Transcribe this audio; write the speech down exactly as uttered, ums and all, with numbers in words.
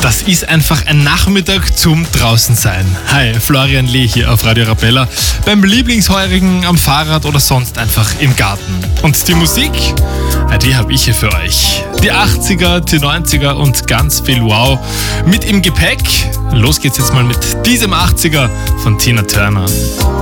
Das ist einfach ein Nachmittag zum Draußensein. Hi, Florian Lee hier auf Radio Arabella. Beim Lieblingsheurigen, am Fahrrad oder sonst einfach im Garten. Und die Musik, ja, die habe ich hier für euch. Die achtziger, die neunziger und ganz viel Wow mit im Gepäck. Los geht's jetzt mal mit diesem achtziger von Tina Turner.